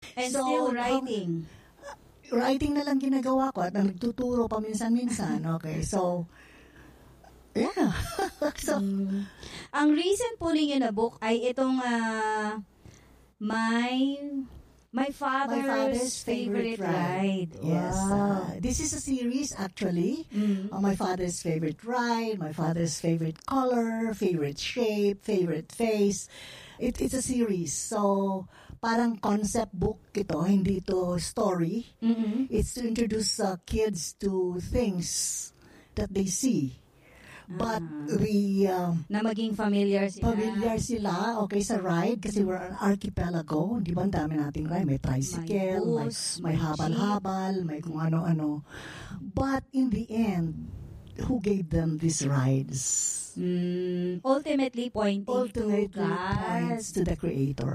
And still writing. Writing na lang ginagawa ko at nagtuturo paminsan-minsan. Okay, so, yeah. So, Ang recent po ninyo na book ay itong My Father's Favorite Ride. Yes. Wow. This is a series actually. My Father's Favorite Ride, My Father's Favorite Color, Favorite Shape, Favorite Face. It's a series. So, parang concept book ito, hindi ito story. It's to introduce kids to things that they see. But we na maging familiar sila okay sa ride kasi we're an archipelago, di ba? Ang dami nating ride, may tricycle, may habal-habal, may kung ano-ano. But in the end, who gave them these rides? Ultimately points to the Creator.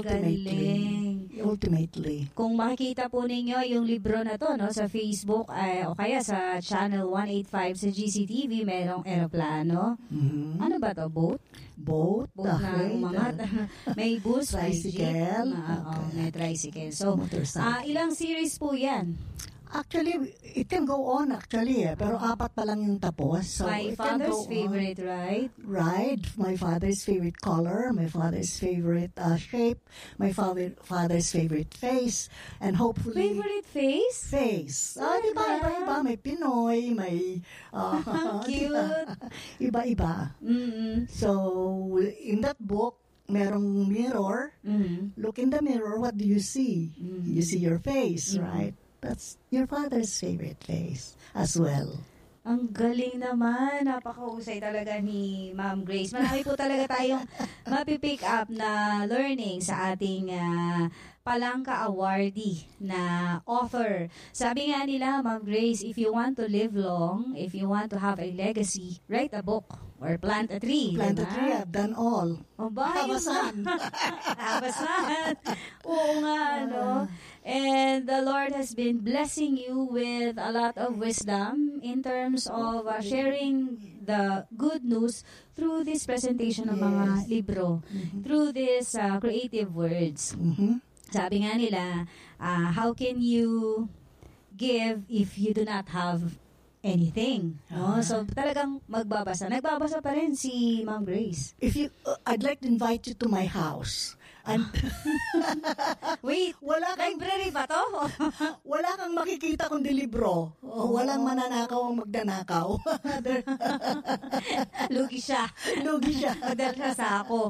Ultimately. Kung makikita po ninyo yung libro na to no sa Facebook o kaya sa channel 185 sa GCTV, merong eroplano. Ano ba to? Boat na umangat. May bus, tricycle. May tricycle. So, ilang series po yan? Actually, it can go on actually pero 4 pa lang yung tapos. So My Father's Favorite Ride, My Father's Favorite Color, My Father's Favorite Shape, My Father's Favorite Face, and hopefully... Favorite Face? Diba? Iba-iba. May Pinoy, may... cute. Iba-iba. So, in that book, merong mirror. Look in the mirror, what do you see? You see your face, right? That's your father's favorite face as well. Ang galing naman. Napakahusay talaga ni Ma'am Grace. Marami po talaga tayong mapipick up na learning sa ating Palangka awardee na author. Sabi nga nila, Ma'am Grace, if you want to live long, if you want to have a legacy, write a book or plant a tree. Plant a tree, I've done all. Have a son. Oo nga, no? And the Lord has been blessing you with a lot of wisdom in terms of sharing the good news through this presentation ng mga libro, through these creative words. Sabi nga nila, how can you give if you do not have anything? No? So talagang magbabasa. Nagbabasa pa rin si Ma'am Grace. If you, I'd like to invite you to my house. Wait, library ba to? Wala kang makikita kundi libro. Walang mananakaw ang magdanakaw. Lugi siya. Madala sa ako.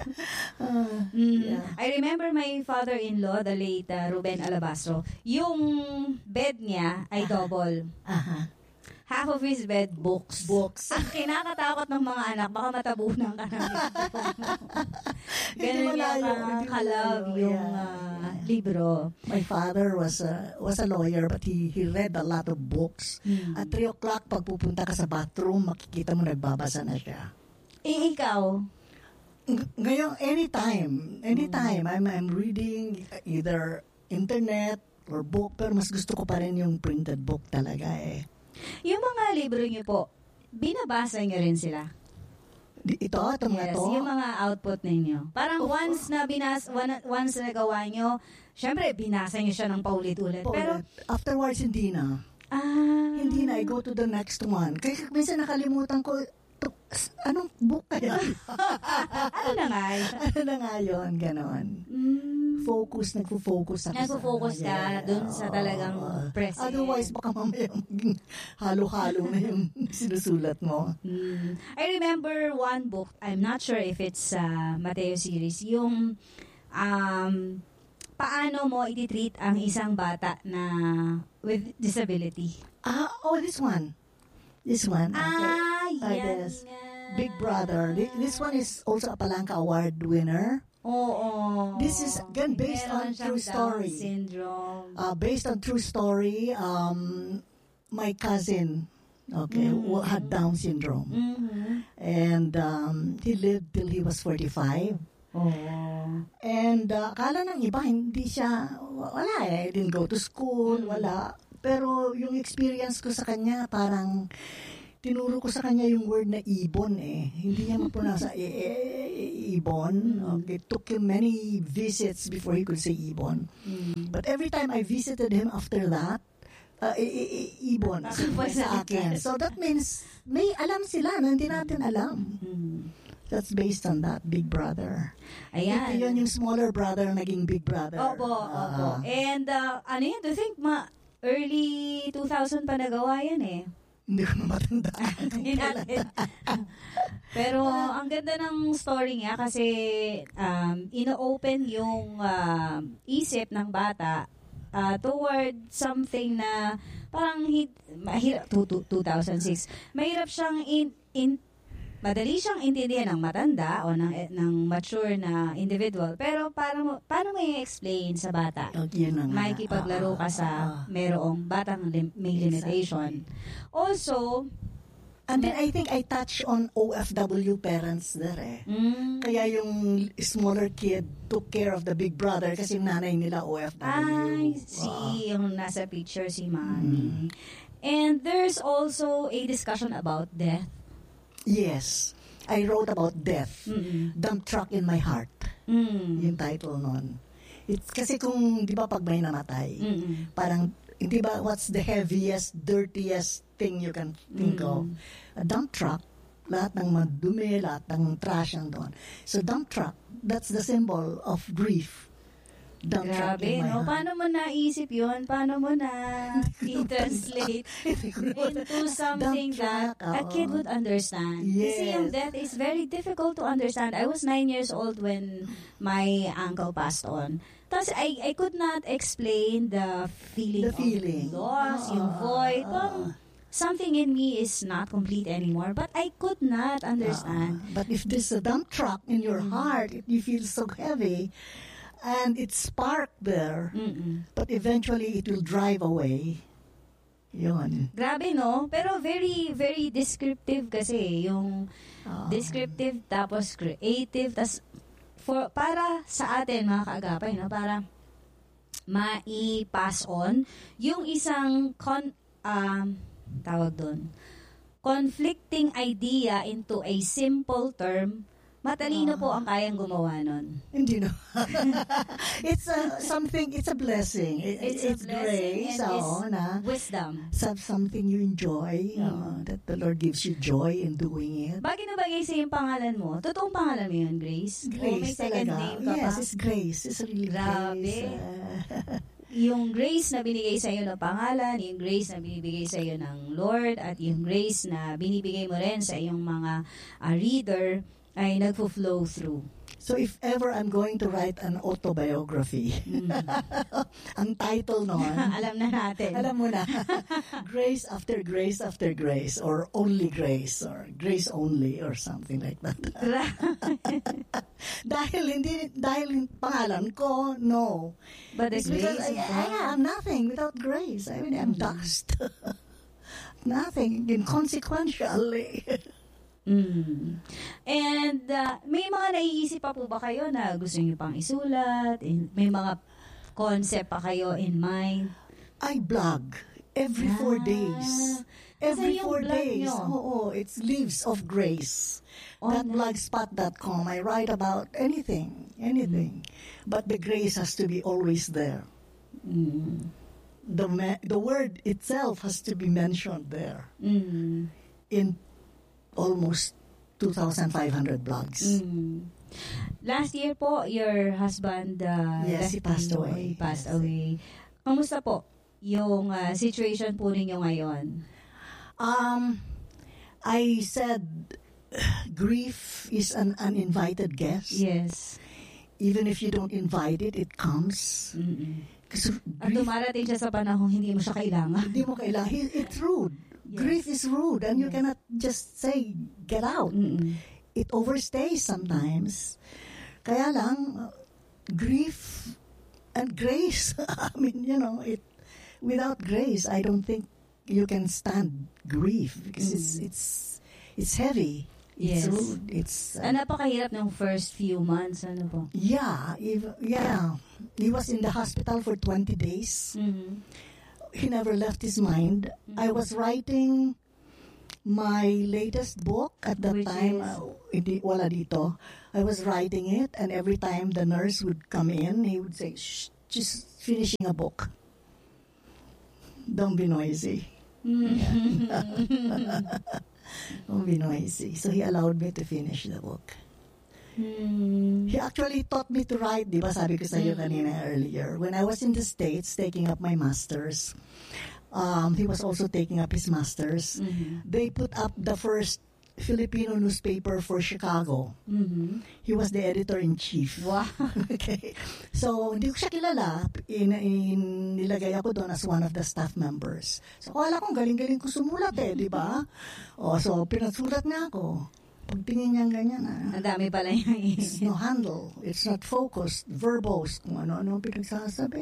I remember my father-in-law, the late Ruben Alabastro, yung bed niya ay double. Half of his bed, books. Ang kinakatakot ng mga anak, baka matabunan ka ng libro. Ganun niya ka-love yung libro. My father was a lawyer but he read a lot of books. At 3 o'clock, pag pupunta ka sa bathroom, makikita mo nagbabasa na siya. Ikaw? Ngayon, anytime, I'm reading either internet or book, pero mas gusto ko pa rin yung printed book talaga eh. Yung mga libro niyo po, binabasa niyo rin sila? Itong mga to? Yung mga output ninyo. Parang once na nagawa nyo, syempre, binasa nyo siya ng paulit-ulit. Pero, afterwards, hindi na. Hindi na. I go to the next one. Kaya minsan nakalimutan ko, anong book kaya? Ano na nga yun? Ganon. Nagfo-focus ka dun sa talagang present. Otherwise, baka mamaya maging halo-halo na yung sinusulat mo. I remember one book, I'm not sure if it's Mateo series, yung paano mo ititreat ang isang bata na with disability. This one. Yan. Big Brother. This one is also a Palangka Award winner. This is again based on true story. Down syndrome. Based on true story. My cousin, who had Down syndrome, and he lived till he was 45. And akala ng iba hindi siya wala didn't go to school, wala. Pero yung experience ko sa kanya parang tinuro ko sa kanya yung word na ibon eh. Hindi niya mapunasa ibon. Okay. It took him many visits before he could say ibon. But every time I visited him after that, ibon sa akin. So that means may alam sila na hindi natin alam. That's based on that Big Brother. Ayan. Ito yun yung smaller brother naging Big Brother. Opo. And ano yun, do you think early 2000 pa nagawa yan eh? Hindi ko na matandaan. Pero ang ganda ng story niya kasi ino-open yung isip ng bata toward something na parang mahirap 2006. Mahirap siyang madali siyang intindihan ng matanda o ng mature na individual. Pero paano mo i-explain sa bata? Makikipaglaro ka sa merong batang may limitation. Also, and then I think I touch on OFW parents there eh. Kaya yung smaller kid took care of the big brother kasi yung nanay nila OFW. I see. Yung nasa picture si Manny. And there's also a discussion about death. Yes. I wrote about death. Dump Truck in My Heart. Yung title nun. It's kasi kung, di ba, pag may namatay, parang, di ba, what's the heaviest, dirtiest thing you can think of? A dump truck, lahat ng madumi, lahat ng trash nandun. So, dump truck, that's the symbol of grief. Grabe, no? Paano mo naisip yun? Paano mo na i-translate into something that a kid would understand? Yes. Kasi yung death is very difficult to understand. I was 9 years old when my uncle passed on. Tapos I could not explain the feeling of loss, yung void. Something in me is not complete anymore, but I could not understand. But if there's a dump truck in your heart, you feel so heavy, and it's sparked there, but eventually it will drive away. Yun. Grabe, no? Pero very, very descriptive kasi. Yung descriptive, tapos creative, tapos para sa atin, mga kaagapay, no? Para mai-pass on yung isang tawag doon, conflicting idea into a simple term. Matalino po ang kayang gumawa nun. Hindi no. It's something, it's a blessing. It's a grace. And wisdom. Something you enjoy, that the Lord gives you joy in doing it. Bagay na bagay sa yung pangalan mo. Totoong pangalan mo yun, Grace? Grace o may second talaga. name ka Yes, pa? it's Grace. It's really Grabe. Grace. Yung grace na binigay sa iyo ng pangalan, yung grace na binibigay sa iyo ng Lord, at yung grace na binibigay mo rin sa iyong mga reader, ay nagfo-flow through. So if ever I'm going to write an autobiography, ang title noon, alam na natin. Alam mo na, Grace After Grace After Grace, or Only Grace, or Grace Only, or something like that. dahil pangalan ko, no. But the because grace I am nothing without grace. I mean, I'm dust. Nothing, inconsequentially. And may mga naiisip pa po ba kayo na gusto niyo pang isulat? May mga concept pa kayo in mind? I blog every 4 days. Every 4 days. Oo, it's Leaves of Grace. .blogspot.com. I write about anything. But the grace has to be always there. The word itself has to be mentioned there. In almost 2,500 blogs. Last year po, your husband yes, he passed away. Kamusta po yung situation po ninyo ngayon? I said grief is an uninvited guest. Yes. Even if you don't invite it, it comes. Kasi at dumarating siya sa panahon hindi mo siya kailangan. Hindi mo kailangan. It's rude. Yes. Grief is rude, and you cannot just say, get out. It overstays sometimes. Kaya lang, grief and grace, I mean, without grace, I don't think you can stand grief because it's heavy. It's rude. It's napakahirap ng first few months, ano po? Yeah. He was in the hospital for 20 days. He never left his mind. I was writing My latest book at that Which time, is? wala dito. I was writing it, and every time the nurse would come in, he would say, "Shh, just finishing a book. Don't be noisy." Don't be noisy. So he allowed me to finish the book. He actually taught me to write, di ba? Sabi ko sa iyo kanina earlier. When I was in the States taking up my master's, he was also taking up his master's. They put up the first Filipino newspaper for Chicago. He was the editor-in-chief. Wow. Okay. So, hindi ko siya kilala. Nilagay ako doon as one of the staff members. So, akala kong galing-galing ko sumulat di ba? So, pinasulat niya ako. Pagtingin niya ganyan Ang dami pala yung it's no handle. It's not focused. Verbose. Kung ano-ano pinagsasabi.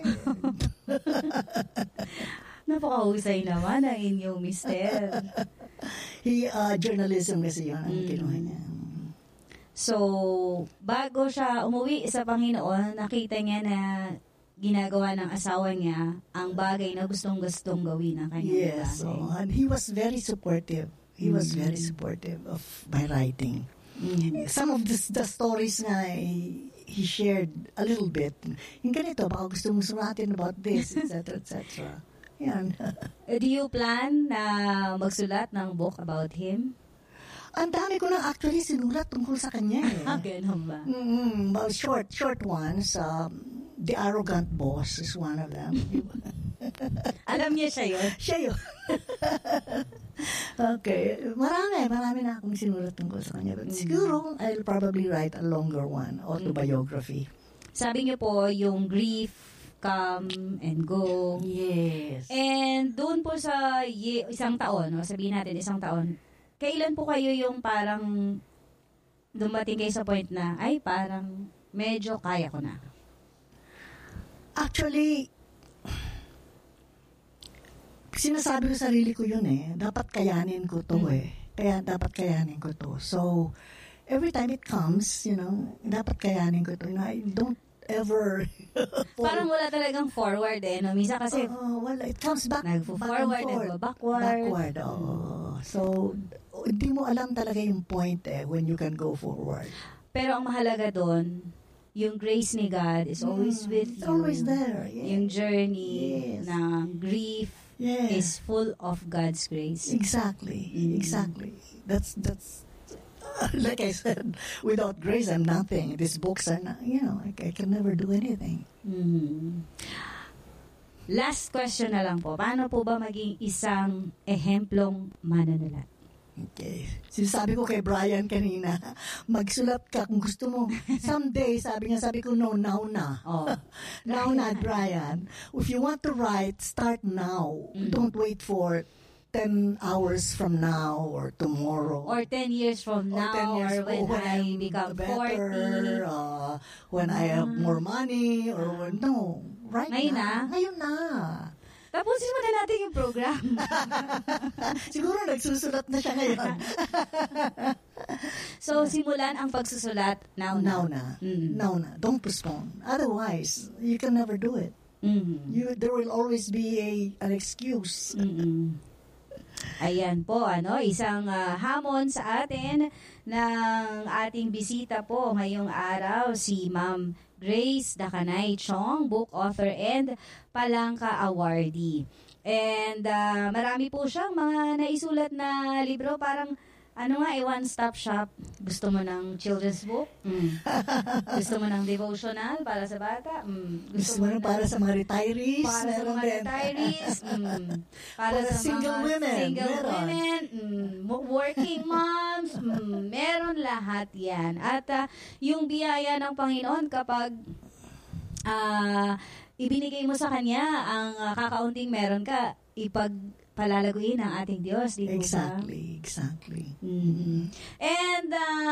Napakahusay naman ang inyong mister. Journalism kasi yun ang kinuha niya. So, bago siya umuwi sa Panginoon, nakita niya na ginagawa ng asawa niya ang bagay na gustong-gustong gawin ng kanyang Yes. bahay. And he was very supportive. He was very supportive of my writing. Some of the stories nga he shared a little bit. Yung ganito, baka gusto mong suratin about this, etc., etc. Yan. Do you plan na magsulat ng book about him? Ang dami ko lang actually sinulat tungkol sa kanya. Ganun ba? Well, short ones. The Arrogant Boss is one of them. Alam niya siya yun? Siya yun. Okay. Marami na akong sinulat tungkol sa kanya. But siguro, I'll probably write a longer one, autobiography. Sabi niyo po, yung grief, come and go. Yes. And doon po sa isang taon, sabihin natin isang taon, kailan po kayo yung parang dumating kayo sa point na, ay parang medyo kaya ko na? Actually, sinasabi ko sarili ko yun dapat kayanin ko to Kaya dapat kayanin ko to. So, every time it comes, dapat kayanin ko to. I don't ever parang wala talagang forward no? Minsan kasi it comes back nagfo-forward, backward. So, hindi mo alam talaga yung point when you can go forward. Pero ang mahalaga doon, yung grace ni God is always with you. It's always there. Yes. Yung journey ng grief is full of God's grace. Exactly. That's like I said, without grace, I'm nothing. These books are not, I can never do anything. Last question na lang po. Paano po ba maging isang ehemplong manunulat? Okay. Sinasabi ko kay Brian kanina, magsulat ka kung gusto mo. Someday, sabi ko, no, now na. Now na, Brian. If you want to write, start now. Don't wait for 10 hours from now or tomorrow. Or 10 years from now or when I become better, 40. When I have more money or no. Right Ngayon na. Ngayon na. Tapusin mo na natin yung program. Siguro nagsusulat na siya ngayon. So, simulan ang pagsusulat now na. Now na. Don't postpone. Otherwise, you can never do it. There will always be an excuse. Ayan po, isang hamon sa atin ng ating bisita po ngayong araw, si Ma'am Grace Dakanay Chong, book author and Palangka Awardee. And marami po siyang mga naisulat na libro, parang one-stop shop. Gusto mo ng children's book? Gusto mo ng devotional para sa bata? Gusto mo para sa mga retirees? Para sa mga retirees? Para sa single mga women? Single women? Working moms? Meron lahat yan. At yung biyaya ng Panginoon kapag ibinigay mo sa Kanya ang kakaunting meron ka, palalaguin ang ating Diyos, di ba? Exactly. And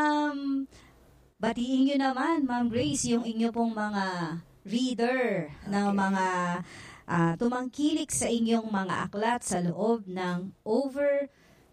batiin nyo naman, Ma'am Grace, yung inyo pong mga reader na mga tumangkilik sa inyong mga aklat sa loob ng over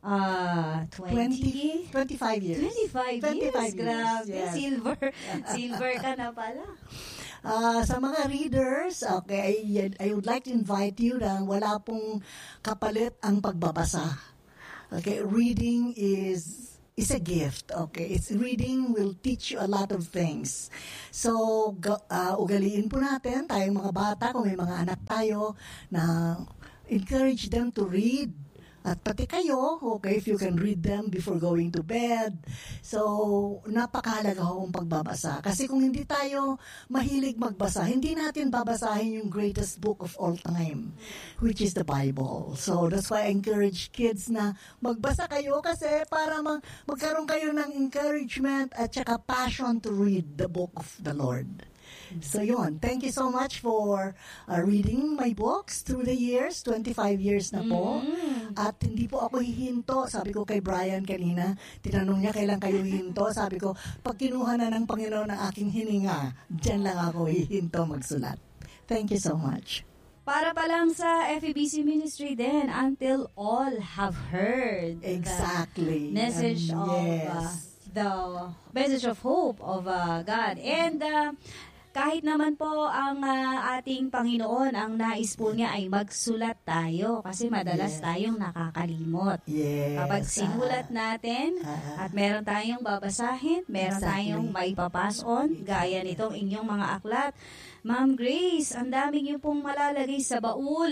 25 years. 25 years. Grabe, yes. Silver ka na pala. Sa mga readers, okay, I would like to invite you na wala pong kapalit ang pagbabasa. Okay, reading is a gift. Okay, reading will teach you a lot of things. So, ugaliin po natin, tayong mga bata, kung may mga anak tayo, na encourage them to read. At pati kayo, okay, if you can read them before going to bed. So, napakahalaga ang pagbabasa. Kasi kung hindi tayo mahilig magbasa, hindi natin babasahin yung greatest book of all time, which is the Bible. So, that's why I encourage kids na magbasa kayo kasi para magkaroon kayo ng encouragement at saka passion to read the book of the Lord. So yun, thank you so much for reading my books through the years, 25 years na po. At hindi po ako hihinto. Sabi ko kay Brian kanina, tinanong niya kailan kayo hihinto. Sabi ko, pag kinuha na ng Panginoon ang aking hininga, dyan lang ako hihinto magsulat. Thank you so much. Para pa lang sa FEBC Ministry din, until all have heard exactly the message of the message of hope of God. And kahit naman po ang ating Panginoon, ang nais po niya ay magsulat tayo kasi madalas tayong nakakalimot. Kapag sinulat natin at meron tayong babasahin, meron tayong maipapass on, gaya nitong inyong mga aklat. Ma'am Grace, ang dami niyo pong malalagay sa baul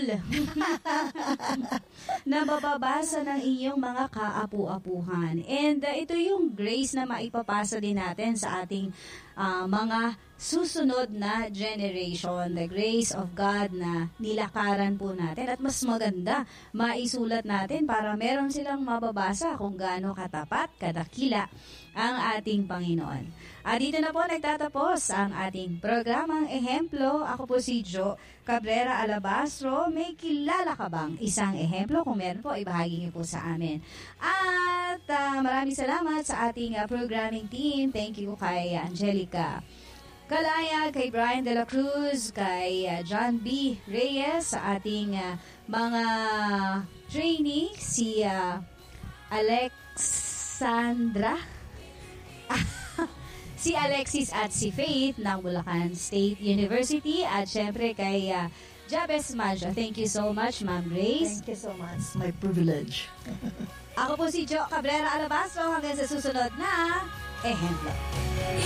na mababasa ng inyong mga kaapu-apuhan. And ito yung grace na maipapasa din natin sa ating mga susunod na generation, the grace of God na nilakaran po natin at mas maganda maisulat natin para meron silang mababasa kung gaano katapat, kadakila ang ating Panginoon. At dito na po nagtatapos ang ating programang Ehemplo. Ako po si Jo Cabrera Alabastro. May kilala ka bang isang ehemplo? Kung meron po, ibahagi niyo po sa amin. At maraming salamat sa ating programming team. Thank you kay Angelica Kalaya, kay Brian De La Cruz, kay John B. Reyes, sa ating mga trainee, si Alexandra, si Alexis at si Faith ng Bulacan State University, at syempre kay Jabez Madja. Thank you so much, Ma'am Grace. Thank you so much. My privilege. Ako po si Jo Cabrera Alabastro. Hanggang sa susunod na Ehemplo.